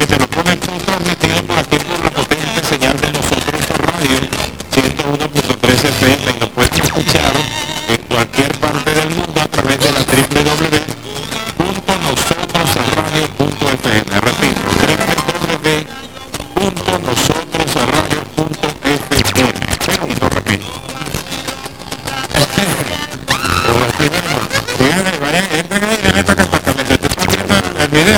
que te lo ponen todo transmitido por aquí por la potente señal de Nosotros Radio 101.3 FM y lo puedes escuchar en cualquier parte del mundo a través de la www.nosotrosradio.fm. Repito, www.nosotrosradio.fm. Pero y no repito. Entren ahí en esta cataca, mientras te estás viendo el video,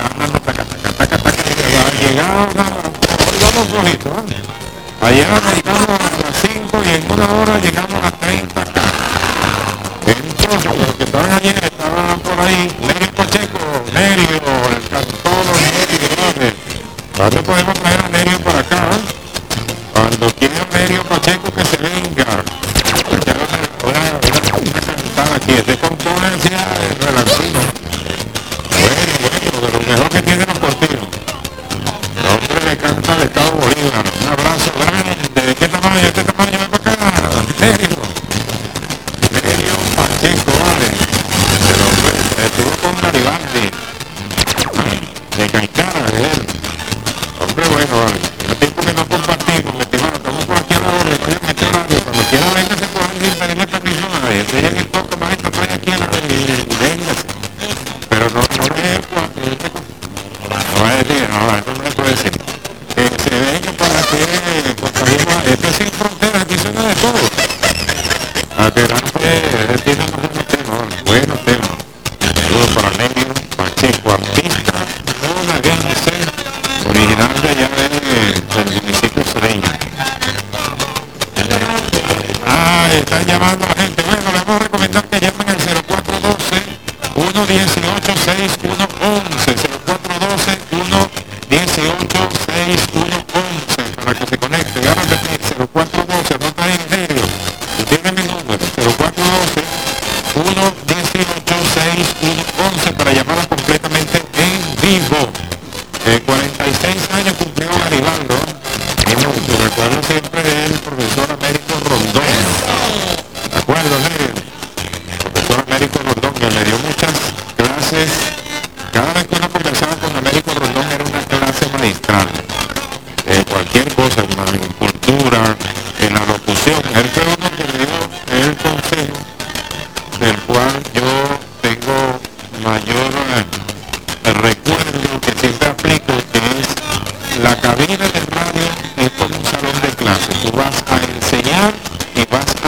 hoy vamos flojito, ayer llegamos a las 5 y en una hora llegamos a 30 acá. Entonces, los que estaban ayer estaban por ahí, Nerio Pacheco, Nerio, el cantor Nerio, ¿cuándo podemos traer a Nerio para acá? Cuando quiera Nerio Pacheco que se venga. Aquí este componencia relativa. Bueno, de lo mejor que tienen los portillos. El hombre le canta de Estado Bolívar. Un abrazo grande. ¿De qué tamaño? ¿Este tamaño? Ven para acá. Nerio Pacheco, vale. El hombre estuvo con Garibaldi. De Caicara, de él. Hombre, bueno, vale. El tiempo que no compartimos, me estimado, estamos por aquí a la orden. Voy a meter radio. Cuando quiera venga se pueden ir pedirle permiso a nadie. Ella que toca más esta trae aquí a la orden. Véngase. Pero no es eso no le puede decir. Que se venga para que contagiemos. Esto es sin fronteras, aquí suena de todo. Adelante, tiene unos buenos temas, buenos temas. Saludos para Nerio Pacheco, artista bonaerense, original de allá del municipio sureño. Están llamando a la gente. Bueno, les vamos a recomendar que llamen al 0412-118-6111, 0412-118-6111 para que se conecte. Ya repetir, 0412, no está en serio. Y tiene mi número, 0412-118-6111 para llamadas completamente en vivo. 46 años cumplió Garibaldo. Yo recuerdo siempre del profesor Américo Rondón. ¿De acuerdo, Nerio? Profesor Américo Rondón, que le dio muchas clases. Cada vez que uno conversaba con Américo Rondón era una clase magistral. Cualquier cosa, en cultura, en la locución. Él fue uno que